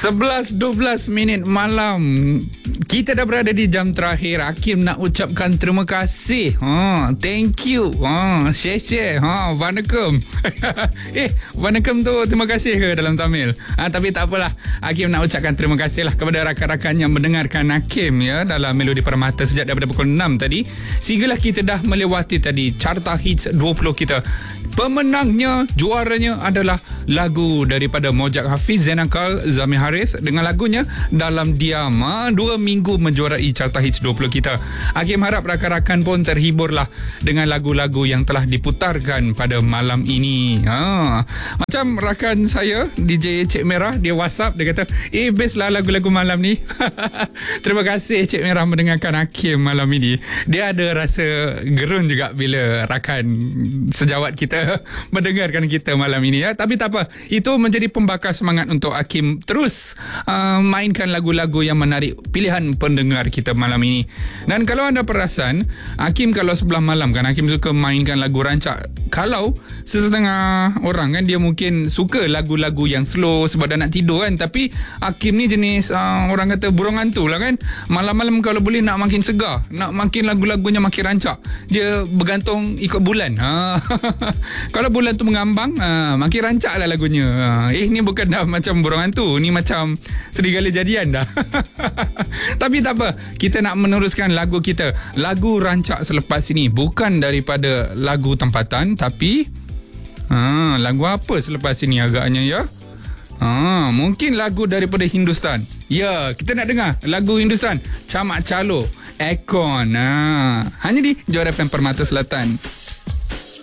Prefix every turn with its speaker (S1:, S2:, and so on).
S1: 11.12 malam. Kita dah berada di jam terakhir. Hakim nak ucapkan terima kasih. Thank you. Share. Vanakkam. Vanakkam tu terima kasih ke dalam Tamil? Tapi tak apalah. Hakim nak ucapkan terima kasih lah kepada rakan-rakan yang mendengarkan Hakim ya dalam Melodi Permata sejak daripada pukul 6 tadi. Sehinggalah kita dah melewati tadi Carta Hits 20 kita. Pemenangnya, juaranya adalah lagu daripada Mojak Hafiz, Zainakal, Zami Harith dengan lagunya Dalam Diam. 2 minggu menjuarai Carta Hits 20 kita. Hakim harap rakan-rakan pun terhiburlah dengan lagu-lagu yang telah diputarkan pada malam ini. Macam rakan saya DJ Cik Merah, dia WhatsApp, dia kata best lah lagu-lagu malam ni. Terima kasih Cik Merah mendengarkan Hakim malam ini. Dia ada rasa gerun juga bila rakan sejawat kita mendengarkan kita malam ini ya. Tapi tak apa, itu menjadi pembakar semangat untuk Hakim terus mainkan lagu-lagu yang menarik pilihan pendengar kita malam ini. Dan kalau anda perasan, Hakim kalau sebelah malam kan, Hakim suka mainkan lagu rancak. Kalau sesetengah orang kan, dia mungkin suka lagu-lagu yang slow sebab dah nak tidur kan. Tapi Hakim ni jenis orang kata burung hantu lah kan. Malam-malam kalau boleh nak makin segar, nak makin lagu-lagunya makin rancak. Dia bergantung ikut bulan. Kalau bulan tu mengambang, makin rancak lah lagunya. Ni bukan dah macam burung hantu, ni macam serigala jadian dah. Tapi tak apa, kita nak meneruskan lagu kita. Lagu rancak selepas ini bukan daripada lagu tempatan, tapi lagu apa selepas ini agaknya ya? Mungkin lagu daripada Hindustan. Ya, kita nak dengar lagu Hindustan, Chamak Chalo, Aircon. Hanya di Johor FM Permata Selatan.